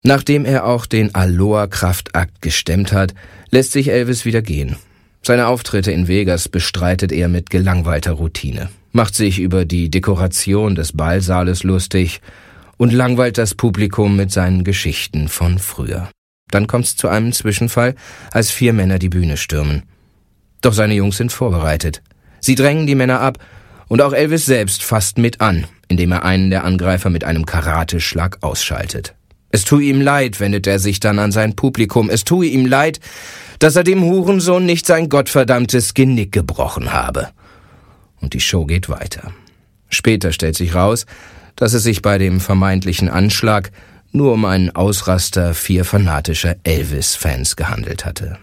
Nachdem er auch den Aloha-Kraftakt gestemmt hat, lässt sich Elvis wieder gehen. Seine Auftritte in Vegas bestreitet er mit gelangweilter Routine, macht sich über die Dekoration des Ballsaales lustig und langweilt das Publikum mit seinen Geschichten von früher. Dann kommt's zu einem Zwischenfall, als 4 Männer die Bühne stürmen. Doch seine Jungs sind vorbereitet. Sie drängen die Männer ab und auch Elvis selbst fasst mit an, indem er einen der Angreifer mit einem Karateschlag ausschaltet. Es tue ihm leid, wendet er sich dann an sein Publikum. Es tue ihm leid, dass er dem Hurensohn nicht sein gottverdammtes Genick gebrochen habe. Und die Show geht weiter. Später stellt sich raus, dass es sich bei dem vermeintlichen Anschlag nur um einen Ausraster 4 fanatischer Elvis-Fans gehandelt hatte.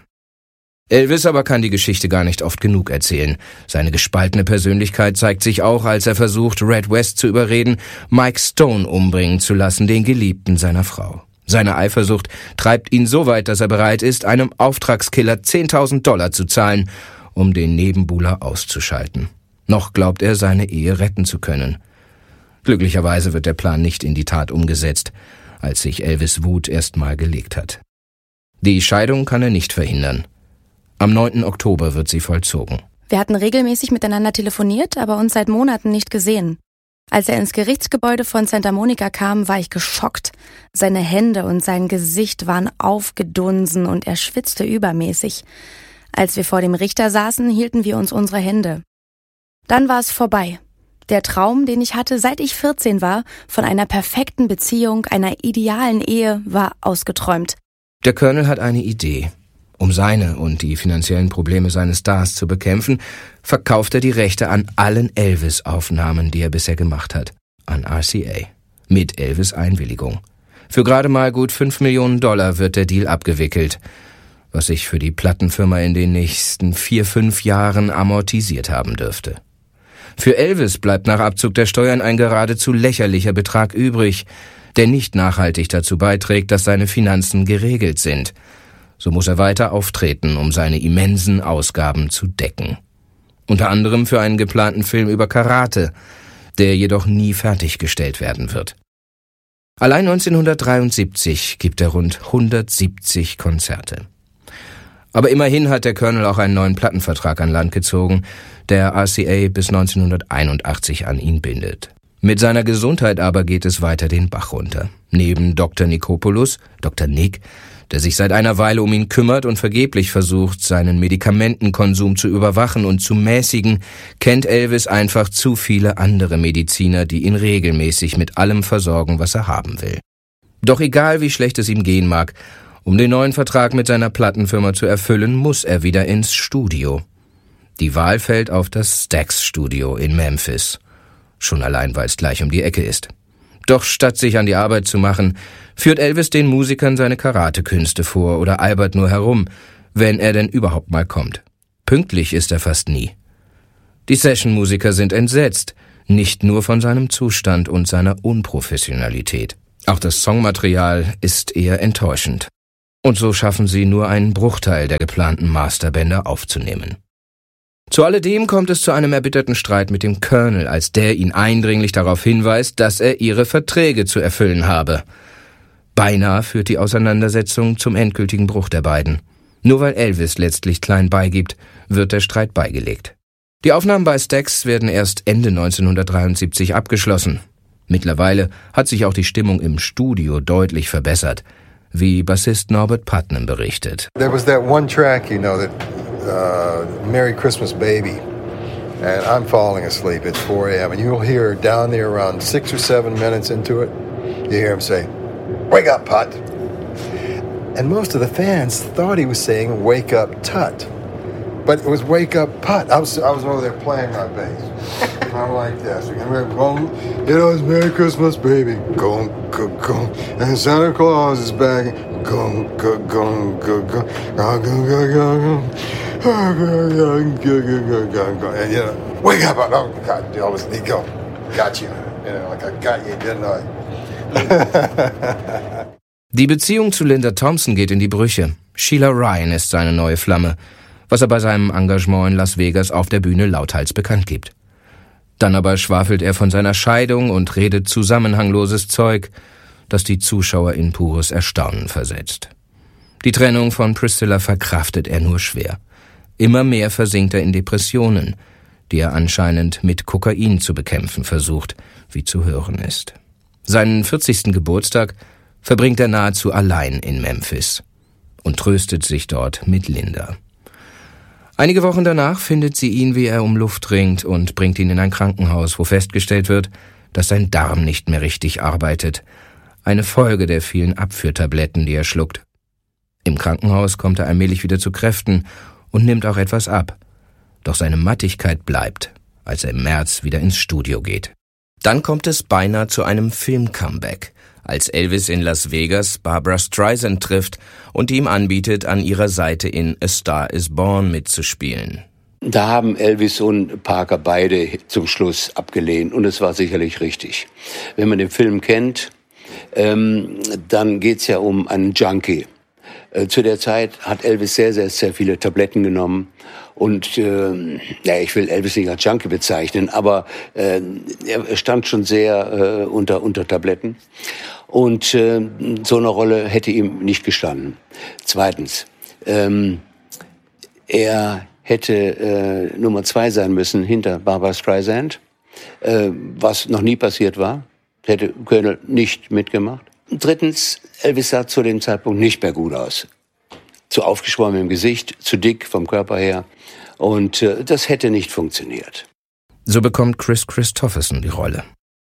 Elvis aber kann die Geschichte gar nicht oft genug erzählen. Seine gespaltene Persönlichkeit zeigt sich auch, als er versucht, Red West zu überreden, Mike Stone umbringen zu lassen, den Geliebten seiner Frau. Seine Eifersucht treibt ihn so weit, dass er bereit ist, einem Auftragskiller $10.000 zu zahlen, um den Nebenbuhler auszuschalten. Noch glaubt er, seine Ehe retten zu können. Glücklicherweise wird der Plan nicht in die Tat umgesetzt, als sich Elvis' Wut erstmal gelegt hat. Die Scheidung kann er nicht verhindern. Am 9. Oktober wird sie vollzogen. Wir hatten regelmäßig miteinander telefoniert, aber uns seit Monaten nicht gesehen. Als er ins Gerichtsgebäude von Santa Monica kam, war ich geschockt. Seine Hände und sein Gesicht waren aufgedunsen und er schwitzte übermäßig. Als wir vor dem Richter saßen, hielten wir uns unsere Hände. Dann war es vorbei. Der Traum, den ich hatte, seit ich 14 war, von einer perfekten Beziehung, einer idealen Ehe, war ausgeträumt. Der Colonel hat eine Idee. Um seine und die finanziellen Probleme seines Stars zu bekämpfen, verkauft er die Rechte an allen Elvis-Aufnahmen, die er bisher gemacht hat, an RCA. Mit Elvis' Einwilligung. Für gerade mal gut $5 Millionen wird der Deal abgewickelt, was sich für die Plattenfirma in den nächsten 4-5 Jahren amortisiert haben dürfte. Für Elvis bleibt nach Abzug der Steuern ein geradezu lächerlicher Betrag übrig, der nicht nachhaltig dazu beiträgt, dass seine Finanzen geregelt sind. So muss er weiter auftreten, um seine immensen Ausgaben zu decken. Unter anderem für einen geplanten Film über Karate, der jedoch nie fertiggestellt werden wird. Allein 1973 gibt er rund 170 Konzerte. Aber immerhin hat der Colonel auch einen neuen Plattenvertrag an Land gezogen, der RCA bis 1981 an ihn bindet. Mit seiner Gesundheit aber geht es weiter den Bach runter. Neben Dr. Nikopoulos, Dr. Nick, der sich seit einer Weile um ihn kümmert und vergeblich versucht, seinen Medikamentenkonsum zu überwachen und zu mäßigen, kennt Elvis einfach zu viele andere Mediziner, die ihn regelmäßig mit allem versorgen, was er haben will. Doch egal, wie schlecht es ihm gehen mag, um den neuen Vertrag mit seiner Plattenfirma zu erfüllen, muss er wieder ins Studio. Die Wahl fällt auf das Stax-Studio in Memphis. Schon allein, weil es gleich um die Ecke ist. Doch statt sich an die Arbeit zu machen, führt Elvis den Musikern seine Karatekünste vor oder albert nur herum, wenn er denn überhaupt mal kommt. Pünktlich ist er fast nie. Die Session-Musiker sind entsetzt, nicht nur von seinem Zustand und seiner Unprofessionalität. Auch das Songmaterial ist eher enttäuschend. Und so schaffen sie nur einen Bruchteil der geplanten Masterbänder aufzunehmen. Zu alledem kommt es zu einem erbitterten Streit mit dem Colonel, als der ihn eindringlich darauf hinweist, dass er ihre Verträge zu erfüllen habe. Beinahe führt die Auseinandersetzung zum endgültigen Bruch der beiden. Nur weil Elvis letztlich klein beigibt, wird der Streit beigelegt. Die Aufnahmen bei Stax werden erst Ende 1973 abgeschlossen. Mittlerweile hat sich auch die Stimmung im Studio deutlich verbessert, wie Bassist Norbert Putnam berichtet. There was that one track, that Merry Christmas Baby, and I'm falling asleep at 4 a.m. and you'll hear down there around 6 or 7 minutes into it, you hear him say, "Wake up, Put." And most of the fans thought he was saying, "Wake up, Tut." But it was "Wake up, Put." I was over there playing my bass. I'm like this. It's Merry Christmas, baby. Go, go, go. And Santa Claus is back. Go, go, go, go, go. Go, go, go, go, go. And wake up. Oh, God, Elvis, go. Got you. Like I got you, didn't I? Die Beziehung zu Linda Thompson geht in die Brüche. Sheila Ryan ist seine neue Flamme, was er bei seinem Engagement in Las Vegas auf der Bühne lauthals bekannt gibt. Dann aber schwafelt er von seiner Scheidung und redet zusammenhangloses Zeug, das die Zuschauer in pures Erstaunen versetzt. Die Trennung von Priscilla verkraftet er nur schwer. Immer mehr versinkt er in Depressionen, die er anscheinend mit Kokain zu bekämpfen versucht, wie zu hören ist. Seinen 40. Geburtstag verbringt er nahezu allein in Memphis und tröstet sich dort mit Linda. Einige Wochen danach findet sie ihn, wie er um Luft ringt, und bringt ihn in ein Krankenhaus, wo festgestellt wird, dass sein Darm nicht mehr richtig arbeitet. Eine Folge der vielen Abführtabletten, die er schluckt. Im Krankenhaus kommt er allmählich wieder zu Kräften und nimmt auch etwas ab. Doch seine Mattigkeit bleibt, als er im März wieder ins Studio geht. Dann kommt es beinahe zu einem Film-Comeback, als Elvis in Las Vegas Barbra Streisand trifft und ihm anbietet, an ihrer Seite in A Star is Born mitzuspielen. Da haben Elvis und Parker beide zum Schluss abgelehnt und es war sicherlich richtig. Wenn man den Film kennt, dann geht's ja um einen Junkie. Zu der Zeit hat Elvis sehr, sehr, sehr viele Tabletten genommen und ich will Elvis nicht als Junkie bezeichnen, aber er stand schon sehr unter Tabletten und so eine Rolle hätte ihm nicht gestanden. Zweitens, er hätte Nummer 2 sein müssen hinter Barbra Streisand, was noch nie passiert war, hätte Colonel nicht mitgemacht. Drittens, Elvis sah zu dem Zeitpunkt nicht mehr gut aus. Zu aufgeschwommen im Gesicht, zu dick vom Körper her. Und das hätte nicht funktioniert. So bekommt Kris Kristofferson die Rolle.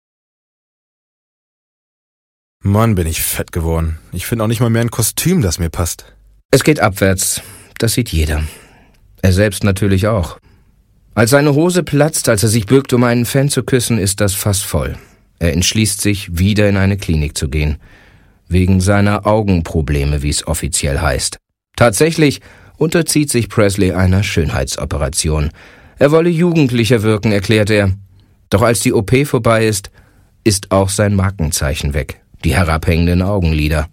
Mann, bin ich fett geworden. Ich finde auch nicht mal mehr ein Kostüm, das mir passt. Es geht abwärts. Das sieht jeder. Er selbst natürlich auch. Als seine Hose platzt, als er sich bückt, um einen Fan zu küssen, ist das Fass voll. Er entschließt sich, wieder in eine Klinik zu gehen. Wegen seiner Augenprobleme, wie es offiziell heißt. Tatsächlich unterzieht sich Presley einer Schönheitsoperation. Er wolle jugendlicher wirken, erklärt er. Doch als die OP vorbei ist auch sein Markenzeichen weg. Die herabhängenden Augenlider.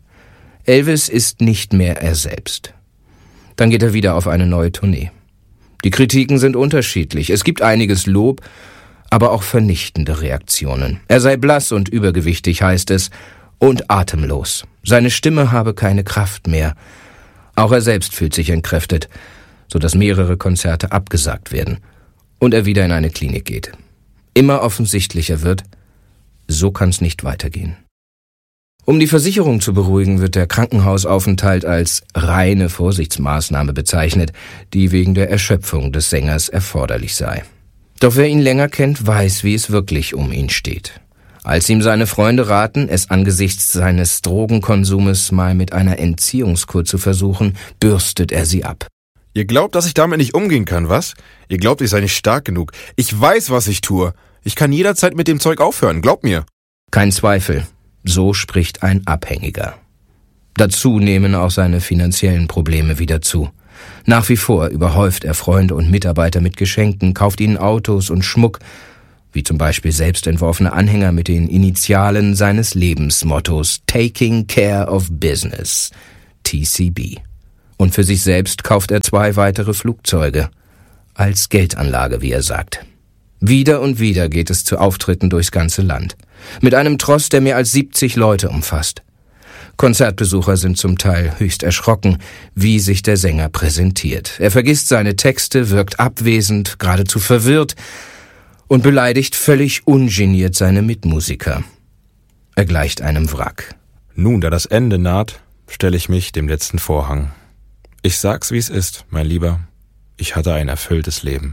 Elvis ist nicht mehr er selbst. Dann geht er wieder auf eine neue Tournee. Die Kritiken sind unterschiedlich. Es gibt einiges Lob, aber auch vernichtende Reaktionen. Er sei blass und übergewichtig, heißt es, und atemlos. Seine Stimme habe keine Kraft mehr. Auch er selbst fühlt sich entkräftet, sodass mehrere Konzerte abgesagt werden und er wieder in eine Klinik geht. Immer offensichtlicher wird, so kann's nicht weitergehen. Um die Versicherung zu beruhigen, wird der Krankenhausaufenthalt als reine Vorsichtsmaßnahme bezeichnet, die wegen der Erschöpfung des Sängers erforderlich sei. Doch wer ihn länger kennt, weiß, wie es wirklich um ihn steht. Als ihm seine Freunde raten, es angesichts seines Drogenkonsumes mal mit einer Entziehungskur zu versuchen, bürstet er sie ab. Ihr glaubt, dass ich damit nicht umgehen kann, was? Ihr glaubt, ich sei nicht stark genug. Ich weiß, was ich tue. Ich kann jederzeit mit dem Zeug aufhören, glaubt mir. Kein Zweifel. So spricht ein Abhängiger. Dazu nehmen auch seine finanziellen Probleme wieder zu. Nach wie vor überhäuft er Freunde und Mitarbeiter mit Geschenken, kauft ihnen Autos und Schmuck, wie zum Beispiel selbstentworfene Anhänger mit den Initialen seines Lebensmottos Taking Care of Business, TCB. Und für sich selbst kauft er 2 weitere Flugzeuge, als Geldanlage, wie er sagt. Wieder und wieder geht es zu Auftritten durchs ganze Land, mit einem Tross, der mehr als 70 Leute umfasst. Konzertbesucher sind zum Teil höchst erschrocken, wie sich der Sänger präsentiert. Er vergisst seine Texte, wirkt abwesend, geradezu verwirrt und beleidigt völlig ungeniert seine Mitmusiker. Er gleicht einem Wrack. Nun, da das Ende naht, stelle ich mich dem letzten Vorhang. Ich sag's, wie es ist, mein Lieber. Ich hatte ein erfülltes Leben.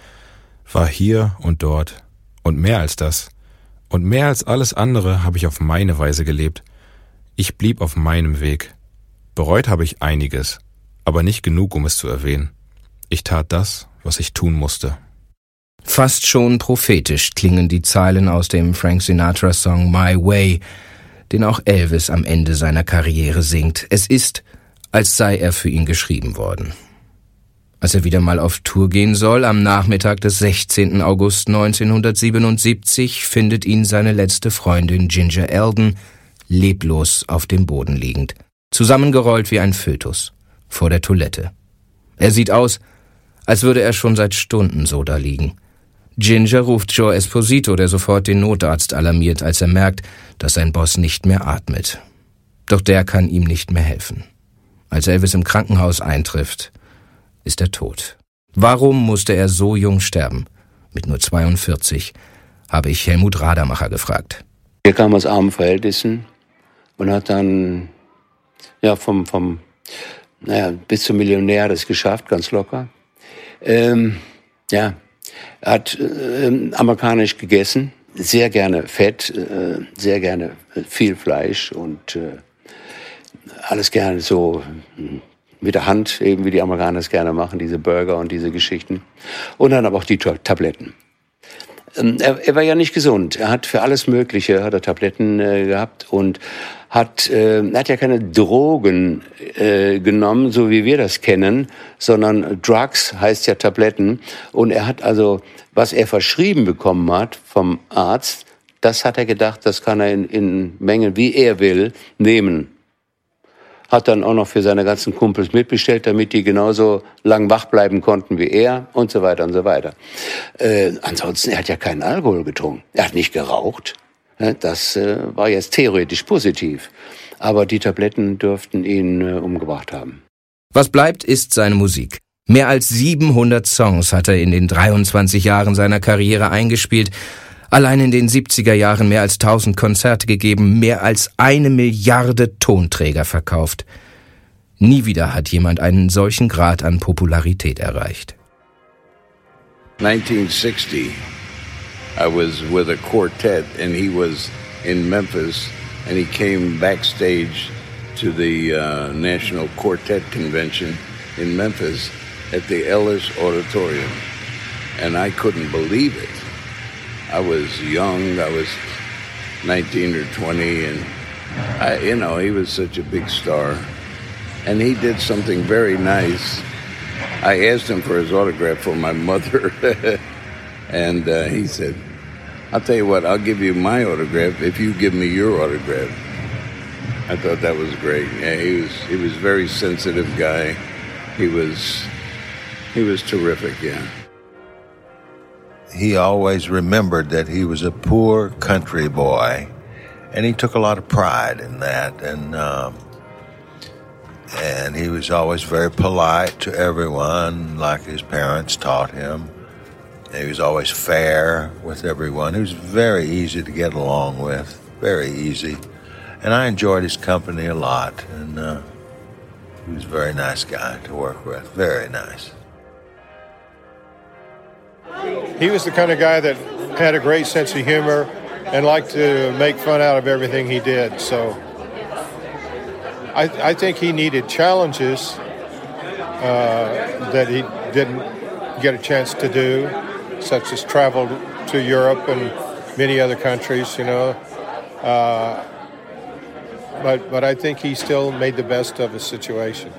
War hier und dort und mehr als das. Und mehr als alles andere habe ich auf meine Weise gelebt. Ich blieb auf meinem Weg. Bereut habe ich einiges, aber nicht genug, um es zu erwähnen. Ich tat das, was ich tun musste. Fast schon prophetisch klingen die Zeilen aus dem Frank Sinatra-Song My Way, den auch Elvis am Ende seiner Karriere singt. Es ist, als sei er für ihn geschrieben worden. Als er wieder mal auf Tour gehen soll, am Nachmittag des 16. August 1977, findet ihn seine letzte Freundin Ginger Eldon leblos auf dem Boden liegend, zusammengerollt wie ein Fötus, vor der Toilette. Er sieht aus, als würde er schon seit Stunden so da liegen. Ginger ruft Joe Esposito, der sofort den Notarzt alarmiert, als er merkt, dass sein Boss nicht mehr atmet. Doch der kann ihm nicht mehr helfen. Als Elvis im Krankenhaus eintrifft, ist er tot. Warum musste er so jung sterben? Mit nur 42, habe ich Helmut Radermacher gefragt. Er kam aus armen Verhältnissen und hat dann bis zum Millionär das geschafft, ganz locker. Er hat amerikanisch gegessen, sehr gerne Fett, sehr gerne viel Fleisch und alles gerne so mit der Hand, eben wie die Amerikaner es gerne machen, diese Burger und diese Geschichten. Und dann aber auch die Tabletten. Er war ja nicht gesund. Er hat für alles Mögliche hat er Tabletten gehabt und hat ja keine Drogen genommen, so wie wir das kennen, sondern Drugs heißt ja Tabletten. Und er hat also, was er verschrieben bekommen hat vom Arzt, das hat er gedacht, das kann er in Mengen, wie er will, nehmen. Hat dann auch noch für seine ganzen Kumpels mitbestellt, damit die genauso lang wach bleiben konnten wie er und so weiter und so weiter. Ansonsten, er hat ja keinen Alkohol getrunken. Er hat nicht geraucht. Das war jetzt theoretisch positiv. Aber die Tabletten dürften ihn umgebracht haben. Was bleibt, ist seine Musik. Mehr als 700 Songs hat er in den 23 Jahren seiner Karriere eingespielt. Allein in den 70er Jahren mehr als 1000 Konzerte gegeben, mehr als 1 Milliarde Tonträger verkauft. Nie wieder hat jemand einen solchen Grad an Popularität erreicht. 1960, I was with a quartet and he was in Memphis and he came backstage to the National Quartet Convention in Memphis at the Ellis Auditorium. And I couldn't believe it. I was young, I was 19 or 20, and he was such a big star. And he did something very nice. I asked him for his autograph for my mother, and he said, I'll tell you what, I'll give you my autograph if you give me your autograph. I thought that was great. Yeah, he was a very sensitive guy. He was terrific, yeah. He always remembered that he was a poor country boy, and he took a lot of pride in that. And he was always very polite to everyone, like his parents taught him. He was always fair with everyone. He was very easy to get along with, very easy. And I enjoyed his company a lot, and he was a very nice guy to work with, very nice. He was the kind of guy that had a great sense of humor and liked to make fun out of everything he did. So I think he needed challenges that he didn't get a chance to do, such as travel to Europe and many other countries, But I think he still made the best of his situation.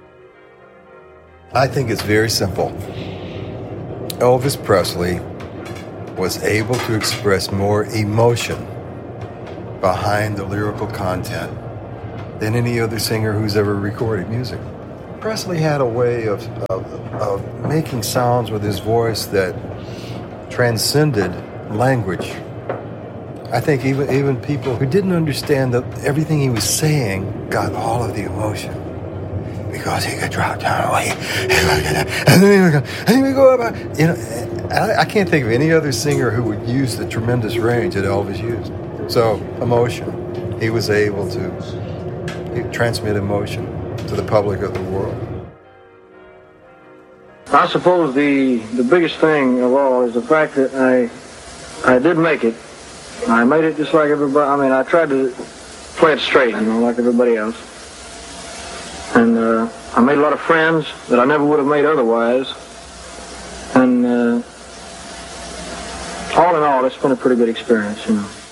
I think it's very simple. Elvis Presley was able to express more emotion behind the lyrical content than any other singer who's ever recorded music. Presley had a way of making sounds with his voice that transcended language. I think even people who didn't understand everything he was saying got all of the emotion. Because he could drop down away, and then he would go up. I can't think of any other singer who would use the tremendous range that Elvis used. So, emotion. He was able to transmit emotion to the public of the world. I suppose the biggest thing of all is the fact that I did make it. I made it just like everybody. I mean, I tried to play it straight, like everybody else. And I made a lot of friends that I never would have made otherwise. And all in all, it's been a pretty good experience,